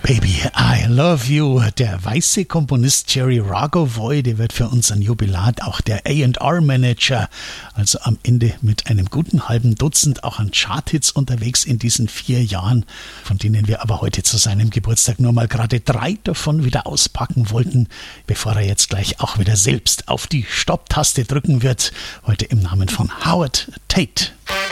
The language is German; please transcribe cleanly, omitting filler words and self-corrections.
Baby, I Love You. Der weiße Komponist Jerry Ragovoy, der wird für unseren Jubilat auch der A&R-Manager, also am Ende mit einem guten halben Dutzend auch an Charthits unterwegs in diesen 4 Jahren, von denen wir aber heute zu seinem Geburtstag nur mal gerade 3 davon wieder auspacken wollten, bevor er jetzt gleich auch wieder selbst auf die Stopp-Taste drücken wird, heute im Namen von Howard Tate.